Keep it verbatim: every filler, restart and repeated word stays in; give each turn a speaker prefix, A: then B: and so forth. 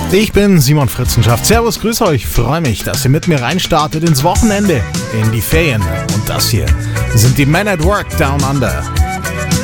A: Ich bin Simon Fritzenschaft. Servus, grüß euch. Freue mich, dass ihr mit mir reinstartet ins Wochenende, in die Ferien. Und das hier sind die Men at Work Down Under.